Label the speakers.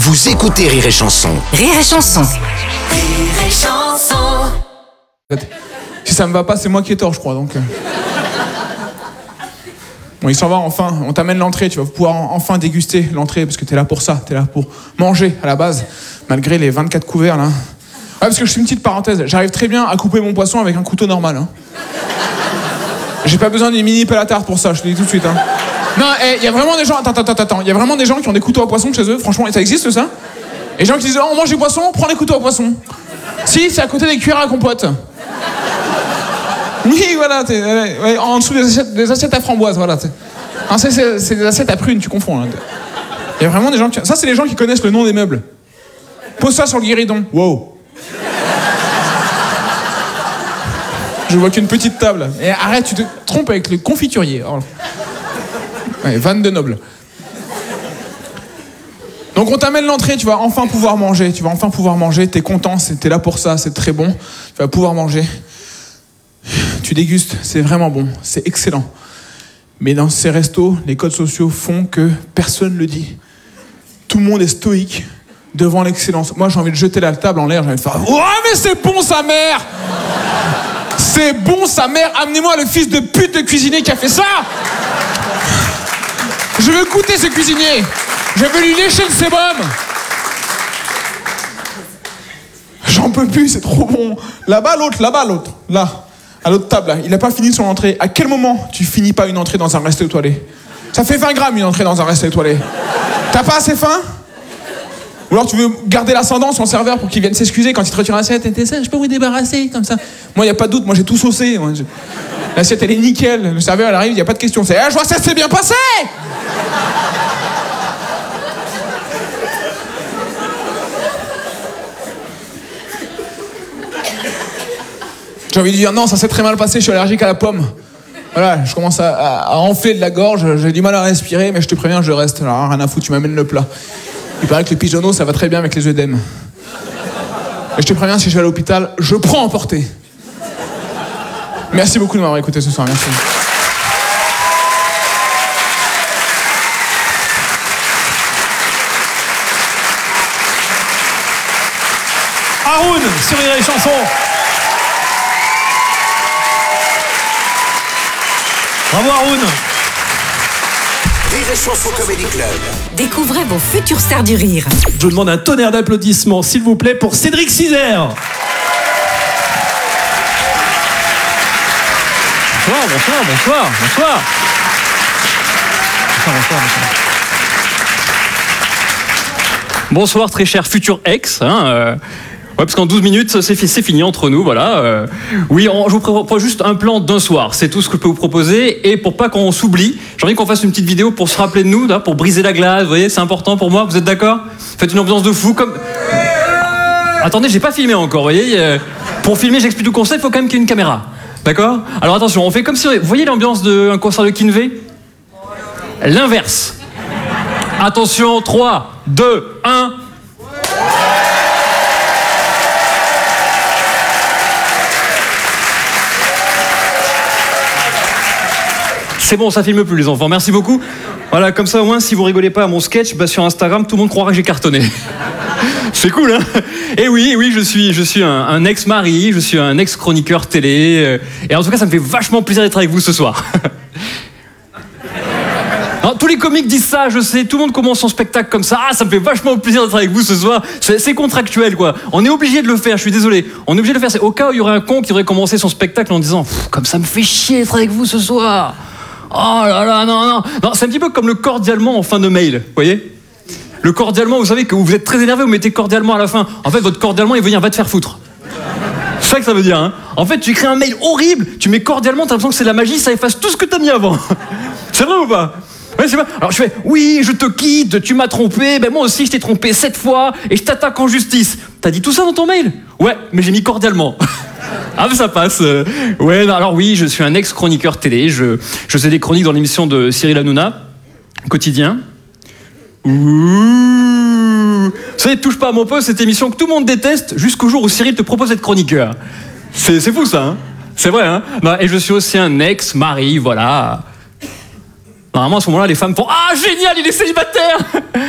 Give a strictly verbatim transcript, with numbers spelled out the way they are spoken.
Speaker 1: Vous écoutez Rire et Chanson.
Speaker 2: Rire et Chanson.
Speaker 3: Rire et Chanson.
Speaker 4: En fait, si ça me va pas, c'est moi qui ai tort, je crois. Donc, euh... bon, il s'en va enfin. On t'amène l'entrée. Tu vas pouvoir enfin déguster l'entrée parce que t'es là pour ça. T'es là pour manger à la base, malgré les vingt-quatre couverts là. Ah, parce que je suis une petite parenthèse. J'arrive très bien à couper mon poisson avec un couteau normal. Hein. J'ai pas besoin d'une mini pelle à tarte pour ça. Je te dis tout de suite. Hein. Non, il y a vraiment des gens. Attends, attends, attends. Il y a vraiment des gens qui ont des couteaux à poisson chez eux. Franchement, ça existe ça. Et les gens qui disent oh, on mange du poisson, prends les couteaux à poisson. Si, c'est à côté des cuillères à compote. Oui, voilà, t'es, ouais, en dessous des assiettes, des assiettes à framboise, voilà. Non, c'est, c'est, c'est des assiettes à prunes, tu confonds. Là. Il y a vraiment des gens qui... Ça, c'est les gens qui connaissent le nom des meubles. Pose ça sur le guéridon. Wow. Je vois qu'une petite table. Et arrête, tu te trompes avec le confiturier. Oh. Ouais, vanne de noble. Donc on t'amène l'entrée, tu vas enfin pouvoir manger. Tu vas enfin pouvoir manger, t'es content, t'es là pour ça, c'est très bon. Tu vas pouvoir manger. Tu dégustes, c'est vraiment bon, c'est excellent. Mais dans ces restos, les codes sociaux font que personne ne le dit. Tout le monde est stoïque devant l'excellence. Moi, j'ai envie de jeter la table en l'air, j'ai envie de faire « Ouais, mais c'est bon, sa mère ! C'est bon, sa mère! Amenez-moi le fils de pute de cuisinier qui a fait ça! Je veux goûter ce cuisinier! Je veux lui lécher le sébum! J'en peux plus, c'est trop bon! Là-bas, l'autre, là-bas, l'autre, là. À l'autre table, là, il n'a pas fini son entrée. À quel moment tu finis pas une entrée dans un resto étoilé? Ça fait vingt grammes une entrée dans un resto étoilé. T'as pas assez faim? Ou alors tu veux garder l'ascendant sur le serveur pour qu'il vienne s'excuser quand il te retire l'assiette. T'es ça, je peux vous débarrasser comme ça. Moi, il n'y a pas de doute, moi j'ai tout saucé. Moi, je... L'assiette, elle est nickel. Le serveur, elle arrive, il n'y a pas de question. C'est, ah, je vois ça s'est bien passé! J'ai envie de dire non, ça s'est très mal passé, je suis allergique à la pomme. Voilà, je commence à, à, à enfler de la gorge, j'ai du mal à respirer, mais je te préviens, je reste. Alors, rien à foutre, tu m'amènes le plat. Il paraît que le pigeonneau, ça va très bien avec les œdèmes. Et je te préviens, si je vais à l'hôpital, je prends en portée. Merci beaucoup de m'avoir écouté ce soir, merci.
Speaker 5: Haroun sur Rire et Chanson. Bravo Haroun.
Speaker 1: Rire et Chanson Comedy Club.
Speaker 2: Découvrez vos futures stars du rire.
Speaker 5: Je vous demande un tonnerre d'applaudissements, s'il vous plaît, pour Cédric Cizer. Bonsoir, bonsoir, bonsoir, bonsoir. Bonsoir, bonsoir, bonsoir. Bonsoir, très cher futur ex. Hein, euh... Ouais, parce qu'en douze minutes, c'est, c'est fini entre nous, voilà. Euh, oui, on, je vous propose juste un plan d'un soir, c'est tout ce que je peux vous proposer. Et pour pas qu'on s'oublie, j'ai envie qu'on fasse une petite vidéo pour se rappeler de nous, là, pour briser la glace, vous voyez, c'est important pour moi, vous êtes d'accord? Faites une ambiance de fou, comme... Attendez, j'ai pas filmé encore, vous voyez. Euh, pour filmer, j'explique le concept, il faut quand même qu'il y ait une caméra. D'accord? Alors attention, on fait comme si... Vous voyez l'ambiance d'un concert de Kinvey? L'inverse. Attention, trois, deux, un... C'est bon, ça filme plus les enfants, merci beaucoup. Voilà, comme ça au moins, si vous rigolez pas à mon sketch, bah, sur Instagram, tout le monde croira que j'ai cartonné. C'est cool, hein? Et oui, oui, je suis, je suis un, un ex-mari, je suis un ex-chroniqueur télé, euh, et en tout cas, ça me fait vachement plaisir d'être avec vous ce soir. Alors, tous les comiques disent ça, je sais, tout le monde commence son spectacle comme ça. Ah, ça me fait vachement plaisir d'être avec vous ce soir. C'est, c'est contractuel, quoi. On est obligé de le faire, je suis désolé. On est obligé de le faire. C'est au cas où il y aurait un con qui devrait commencer son spectacle en disant « Comme ça me fait chier d'être avec vous ce soir !» Oh là là, non, non, non, c'est un petit peu comme le cordialement en fin de mail, vous voyez? Le cordialement, vous savez que vous êtes très énervé, vous mettez cordialement à la fin. En fait, votre cordialement, il veut dire va te faire foutre. C'est ça que ça veut dire, hein. En fait, tu écris un mail horrible, tu mets cordialement, t'as l'impression que c'est de la magie, ça efface tout ce que t'as mis avant. C'est vrai ou pas? Ouais, c'est vrai. Alors je fais, oui, je te quitte, tu m'as trompé, ben moi aussi je t'ai trompé sept fois et je t'attaque en justice. T'as dit tout ça dans ton mail? Ouais, mais j'ai mis cordialement. Ah mais ça passe. Ouais, alors oui, je suis un ex-chroniqueur télé. Je, je faisais des chroniques dans l'émission de Cyril Hanouna, Quotidien. Ouh. Vous savez, touche pas à mon poste, cette émission que tout le monde déteste, jusqu'au jour où Cyril te propose d'être chroniqueur. C'est, c'est fou ça, hein? C'est vrai, hein? Bah, et je suis aussi un ex-mari, voilà. Normalement, à ce moment-là, les femmes font « Ah, génial, il est célibataire !»